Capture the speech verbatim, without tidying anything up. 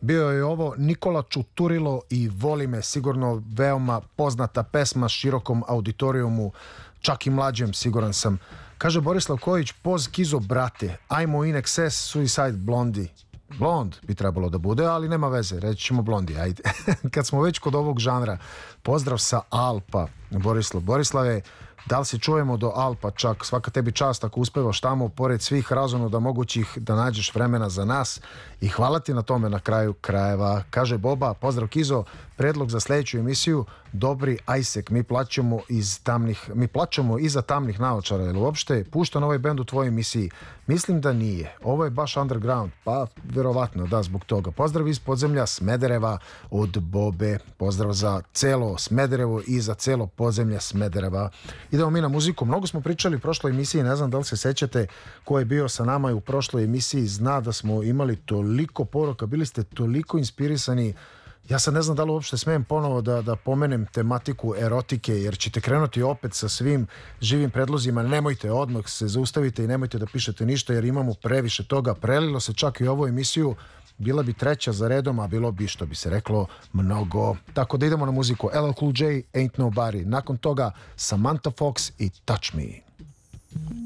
Bio je ovo Nikola Čuturilo i Voli me, sigurno veoma poznata pesma širokom auditorijumu, čak i mlađem, siguran sam. Kaže Borislav Kojić, poz Kizo brate, ajmo in excess, Suicide Blondie. Blond bi trebalo da bude, ali nema veze, reći ćemo Blondie, ajde. Kad smo već kod ovog žanra, pozdrav sa Alpa, Borislav. Borislave, da li se čujemo do Alpa čak? Svaka tebi čast ako uspevaš tamo, pored svih razonoda mogućih, da nađeš vremena za nas i hvala ti na tome na kraju krajeva. Kaže Boba, pozdrav Kizo, predlog za sljedeću emisiju, dobri Ajsek, mi plaćamo iz tamnih, mi plaćamo iza tamnih naočara, ili uopšte pušta na ovaj bend u tvojoj emisiji? Mislim da nije, ovo je baš underground, pa verovatno da, zbog toga. Pozdrav iz podzemlja Smedereva od Bobe, pozdrav za celo Smederevo i za celo podzemlje Smedereva. Idemo mi na muziku, mnogo smo pričali u prošloj emisiji, ne znam da li se sećate ko je bio sa nama u prošloj emisiji, zna da smo imali toliko poruka, bili ste toliko inspirisani. Ja sad ne znam da li uopšte smijem ponovo da, da pomenem tematiku erotike, jer ćete krenuti opet sa svim živim predlozima. Nemojte, odmah se zaustavite i nemojte da pišete ništa, jer imamo previše toga. Prelilo se čak i ovu emisiju, bila bi treća za redom, a bilo bi, što bi se reklo, mnogo. Tako da idemo na muziku. L L Cool J, Ain't Nobody. Nakon toga Samantha Fox i Touch Me.